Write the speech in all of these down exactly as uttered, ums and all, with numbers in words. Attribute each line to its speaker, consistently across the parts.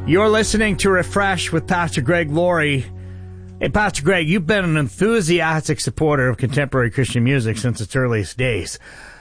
Speaker 1: You're listening to Refresh with Pastor Greg Laurie. Hey, Pastor Greg, you've been an enthusiastic supporter of contemporary Christian music since its earliest days.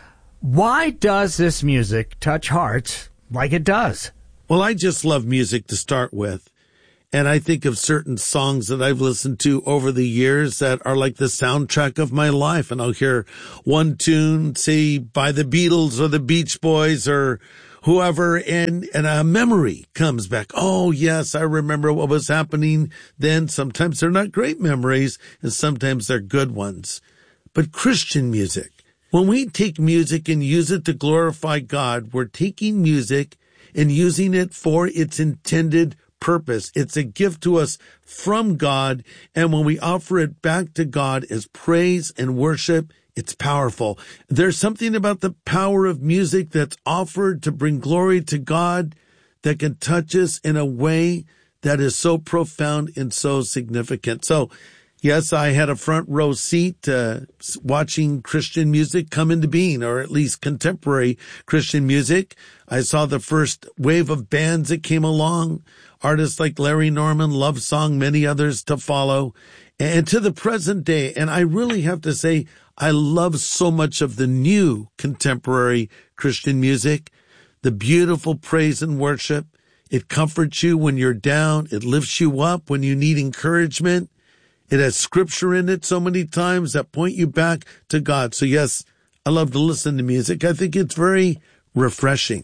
Speaker 1: Why does this music touch hearts like it does?
Speaker 2: Well, I just love music to start with. And I think of certain songs that I've listened to over the years that are like the soundtrack of my life. And I'll hear one tune, say, by the Beatles or the Beach Boys or whoever, and, and a memory comes back. Oh, yes, I remember what was happening then. Sometimes they're not great memories, and sometimes they're good ones. But Christian music, when we take music and use it to glorify God, we're taking music and using it for its intended purpose. It's a gift to us from God, and when we offer it back to God as praise and worship, it's powerful. There's something about the power of music that's offered to bring glory to God that can touch us in a way that is so profound and so significant. So, yes, I had a front row seat uh, watching Christian music come into being, or at least contemporary Christian music. I saw the first wave of bands that came along, artists like Larry Norman, Love Song, many others to follow, and to the present day. And I really have to say, I love so much of the new contemporary Christian music, the beautiful praise and worship. It comforts you when you're down. It lifts you up when you need encouragement. It has scripture in it so many times that point you back to God. So yes, I love to listen to music. I think it's very refreshing.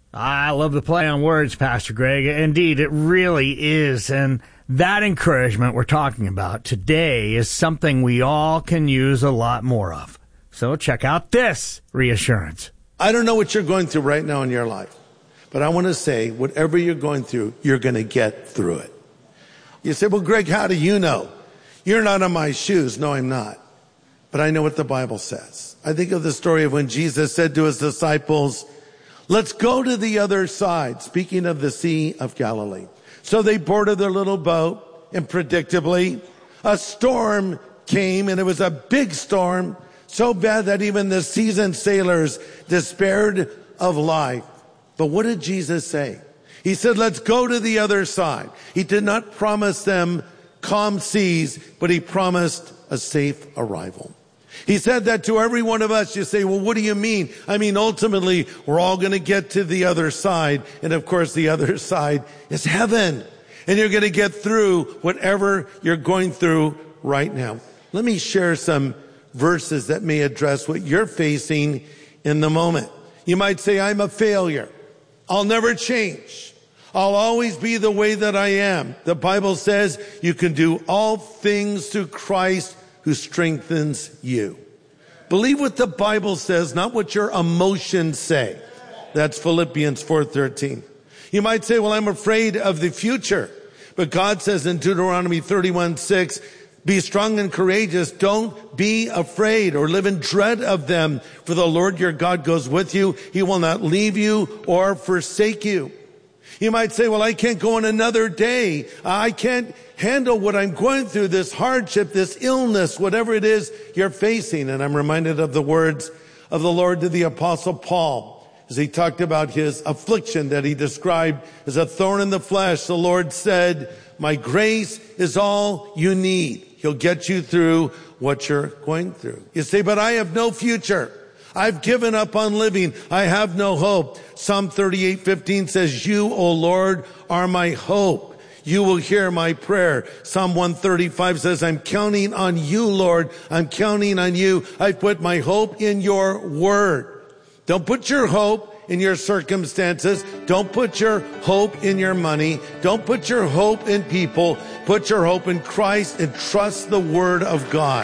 Speaker 1: I love the play on words, Pastor Greg. Indeed, it really is. And that encouragement we're talking about today is something we all can use a lot more of. So check out this reassurance.
Speaker 2: I don't know what you're going through right now in your life, but I want to say whatever you're going through, you're going to get through it. You say, well, Greg, how do you know? You're not in my shoes. No, I'm not. But I know what the Bible says. I think of the story of when Jesus said to his disciples, let's go to the other side, speaking of the Sea of Galilee. So they boarded their little boat, and predictably, a storm came, and it was a big storm, so bad that even the seasoned sailors despaired of life. But what did Jesus say? He said, let's go to the other side. He did not promise them calm seas, but he promised a safe arrival. He said that to every one of us. You say, well, what do you mean? I mean, ultimately, we're all going to get to the other side. And of course, the other side is heaven. And you're going to get through whatever you're going through right now. Let me share some verses that may address what you're facing in the moment. You might say, I'm a failure. I'll never change. I'll always be the way that I am. The Bible says you can do all things through Christ who strengthens you. Believe what the Bible says, not what your emotions say. That's Philippians four thirteen. You might say, well, I'm afraid of the future. But God says in Deuteronomy thirty-one six, be strong and courageous. Don't be afraid or live in dread of them. For the Lord your God goes with you. He will not leave you or forsake you. You might say, well, I can't go on another day. I can't handle what I'm going through, this hardship, this illness, whatever it is you're facing. And I'm reminded of the words of the Lord to the Apostle Paul as he talked about his affliction that he described as a thorn in the flesh. The Lord said, my grace is all you need. He'll get you through what you're going through. You say, but I have no future. I've given up on living. I have no hope. Psalm thirty-eight fifteen says, you, O Lord, are my hope. You will hear my prayer. Psalm one thirty-five says, I'm counting on you, Lord. I'm counting on you. I put my hope in your word. Don't put your hope in your circumstances. Don't put your hope in your money. Don't put your hope in people. Put your hope in Christ and trust the word of God.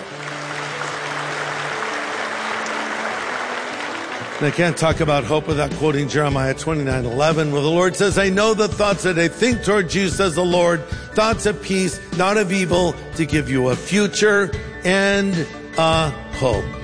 Speaker 2: And I can't talk about hope without quoting Jeremiah twenty-nine eleven, where the Lord says, I know the thoughts that I think toward you, says the Lord, thoughts of peace, not of evil, to give you a future and a hope.